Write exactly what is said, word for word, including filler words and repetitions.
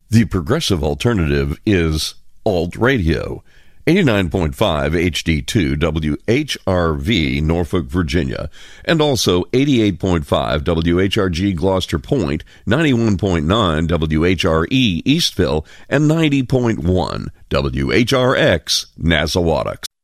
The progressive alternative is Alt Radio. eighty-nine point five H D two W H R V, Norfolk, Virginia, and also eighty-eight point five W H R G Gloucester Point, ninety-one point nine W H R E Eastville, and ninety point one W H R X Nassauattucks.